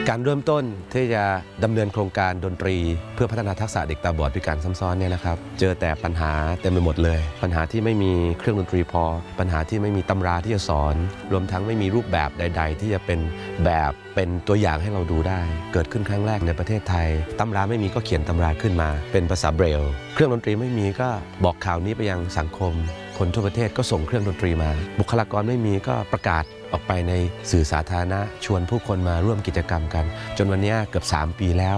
การเริ่มต้นที่จะดำเนินโครงการดนตรีเพื่อพัฒนาทักษะเด็กตาบอดพิการซ้ำซ้อนเนี่ยนะครับเจอแต่ปัญหาเต็มไปหมดเลยปัญหาที่ไม่มีเครื่องดนตรีพอปัญหาที่ไม่มีตำราที่จะสอนรวมทั้งไม่มีรูปแบบใดๆที่จะเป็นแบบเป็นตัวอย่างให้เราดูได้เกิดขึ้นครั้งแรกในประเทศไทยตำราไม่มีก็เขียนตำราขึ้นมาเป็นภาษาเบรลล์เครื่องดนตรีไม่มีก็บอกข่าวนี้ไปยังสังคมคนทั่วประเทศก็ส่งเครื่องดนตรีมาบุคลากรไม่มีก็ประกาศออกไปในสื่อสาธารณะชวนผู้คนมาร่วมกิจกรรมกันจนวันนี้เกือบ3 ปีแล้ว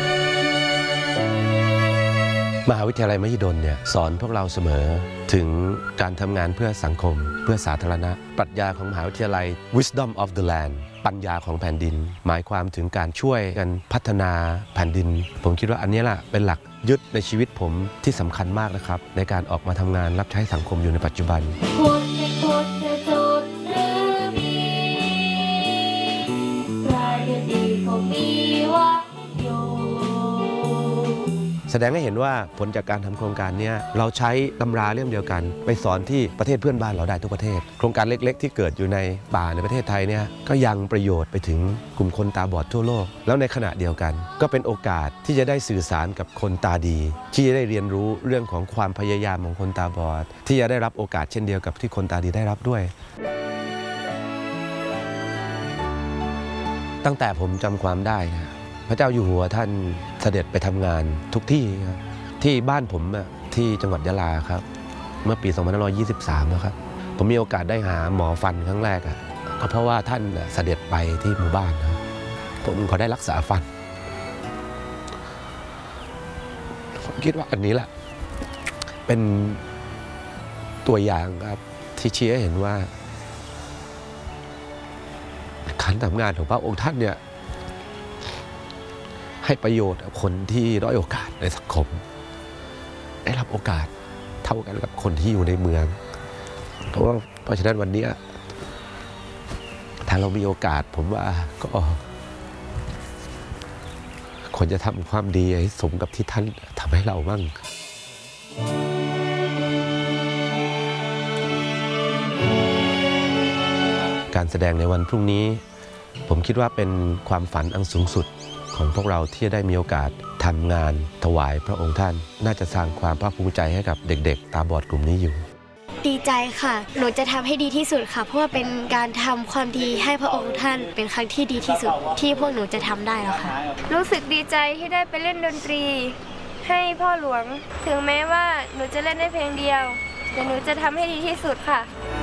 มหาวิทยาลัยมหิดลเนี่ยสอนพวกเราเสมอถึงการทำงานเพื่อสังคมเพื่อสาธารณะปรัชญาของมหาวิทยาลัย Wisdom of the Land ปัญญาของแผ่นดินหมายความถึงการช่วยกันพัฒนาแผ่นดินผมคิดว่าอันนี้แหละเป็นหลักยึดในชีวิตผมที่สำคัญมากนะครับในการออกมาทำงานรับใช้สังคมอยู่ในปัจจุบันแสดงให้เห็นว่าผลจากการทำโครงการนี้เราใช้ตำราเล่มเดียวกันไปสอนที่ประเทศเพื่อนบ้านเราได้ทุกประเทศโครงการเล็กๆที่เกิดอยู่ในป่าในประเทศไทยเนี่ยก็ยังประโยชน์ไปถึงกลุ่มคนตาบอดทั่วโลกแล้วในขณะเดียวกันก็เป็นโอกาสที่จะได้สื่อสารกับคนตาดีที่จะได้เรียนรู้เรื่องของความพยายามของคนตาบอดที่จะได้รับโอกาสเช่นเดียวกับที่คนตาดีได้รับด้วยตั้งแต่ผมจำความได้นะพระเจ้าอยู่หัวท่านเสด็จไปทำงานทุกที่ครับที่บ้านผมที่จังหวัดยะลาครับเมื่อปี 2523 นะครับผมมีโอกาสได้หาหมอฟันครั้งแรกก็เพราะว่าท่านเสด็จไปที่หมู่บ้านนะผมขอได้รักษาฟันผมคิดว่าอันนี้แหละเป็นตัวอย่างครับที่ชี้ให้เห็นว่าการทำงานของพระองค์ท่านเนี่ยให้ประโยชน์กับคนที่ด้อยโอกาสในสังคมได้รับโอกาสเท่ากันกับคนที่อยู่ในเมืองเพราะฉะนั้นวันนี้ถ้าเรามีโอกาสผมว่าก็ควรจะทำความดีให้สมกับที่ท่านทำให้เราบ้างการแสดงในวันพรุ่งนี้ผมคิดว่าเป็นความฝันอันสูงสุดของพวกเราที่ได้มีโอกาสทำงานถวายพระองค์ท่านน่าจะสร้างความภาคภูมิใจให้กับเด็กๆตาบอดกลุ่มนี้อยู่ดีใจค่ะหนูจะทำให้ดีที่สุดค่ะเพราะว่าเป็นการทำความดีให้พระองค์ท่านเป็นครั้งที่ดีที่สุดที่พวกหนูจะทำได้แล้วค่ะรู้สึกดีใจที่ได้ไปเล่นดนตรีให้พ่อหลวงถึงแม้ว่าหนูจะเล่นได้เพลงเดียวแต่หนูจะทำให้ดีที่สุดค่ะ